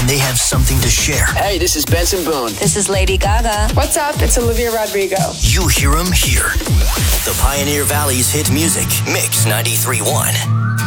and they have something to share. Hey, this is Benson Boone. This is Lady Gaga. What's up? It's Olivia Rodrigo. You hear them here. The Pioneer Valley's hit music, Mix 93.1.